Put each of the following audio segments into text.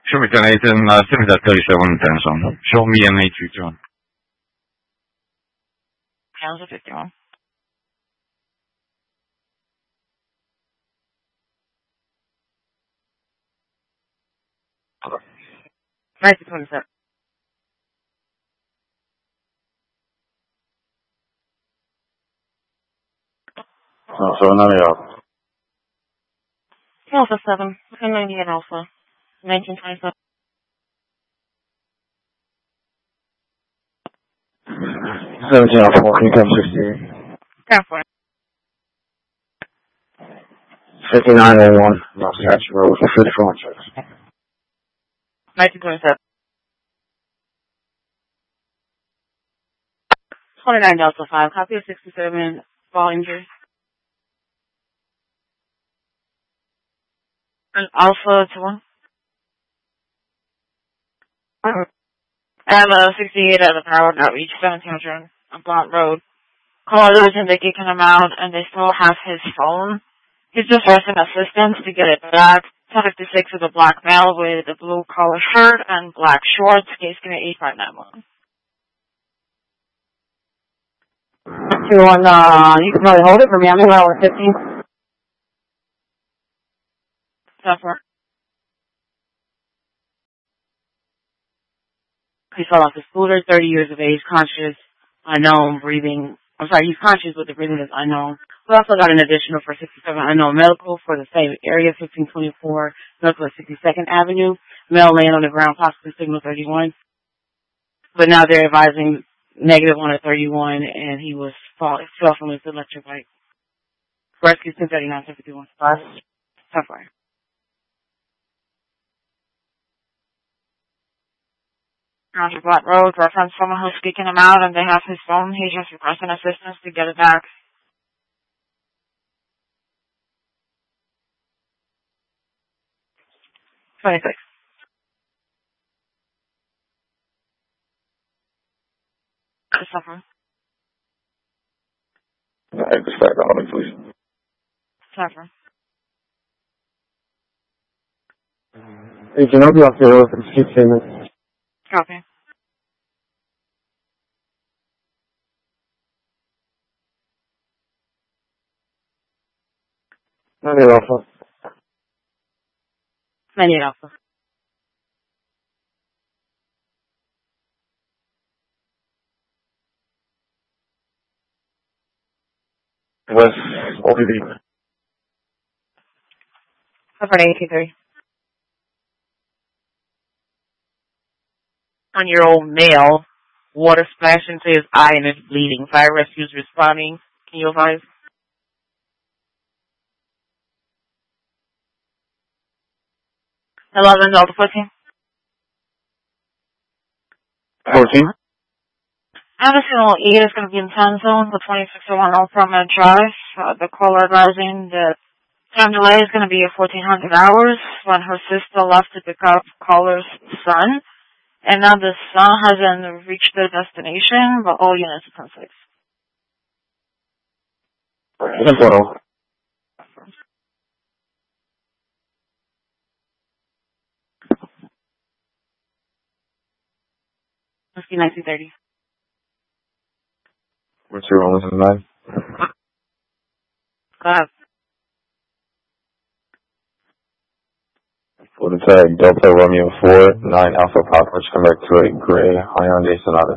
Show me 10-8 and send me that 37-10 zone. Show me an 851. How's a 51? Nice to 27. So 98 Alpha. Alpha 7. 98 Alpha. 1927. 17 Alpha 4, can you come 68? 10-4. 5901, Los Angeles Road, 54 checks. 1927. 29 Delta 5. Copy of 67 ball injury. And Alpha to 1. I have a 68 at the Power Outreach, 1700 on Blunt Road. Callers and they're kicking him out, and they still have his phone. He's just asking assistance to get it back. 1056 is a black male with a blue collar shirt and black shorts. Case given 8591. You can probably hold it for me. I'm in hour 15. Suffer. He fell off the scooter, 30 years of age, conscious, unknown, breathing. He's conscious, but the breathing is unknown. We also got an additional for 67 unknown medical for the same area, 1524 Northwest 62nd Avenue. Male laying on the ground, possibly signal 31. But now they're advising negative on a 31, and he fell from his electric bike. Rescue 1039, 751. Tough fire. Roger Black Road, reference someone who's kicking him out, and they have his phone. He's just requesting assistance to get it back. $26. Suffer. Alright, just back on me, please. Suffer. Hey, can I be off the road for the street statement? Copy. Not at Alpha. 98 Alpha. West OPB. Suffer 83. 1-year-old male, water splashed into his eye and is bleeding. Fire rescue's responding. Can you advise? 11 Delta 14. 14? Additional 8 is going to be in 10 zone for 2601 Old Promenade Drive. The caller advising the time delay is going to be at 1400 hours when her sister left to pick up caller's son. And now the son hasn't reached their destination, but all units are 10-6. 10-4. Whiskey 1930. What's your roll in 9? Go ahead. For the tag, Delta Romeo 4, 9 Alpha Papa, come back to a gray Hyundai Sonata.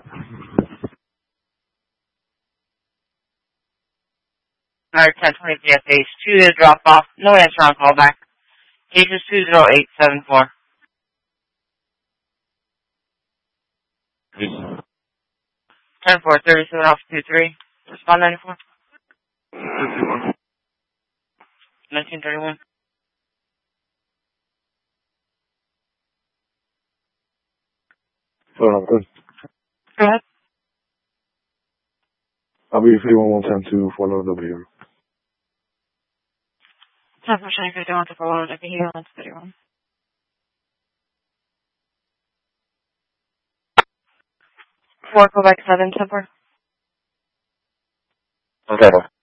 Alright, 1023 at base 2 to drop off. No answer on callback. Gauge is 20874. 10-4, 37 off 23. Respond 94. 1931. Oh, I'm good. Go ahead. I'll be 31110 for another W. 10% 51 to follow the here. Let's 31. Four, go back 7, 10-4. Okay.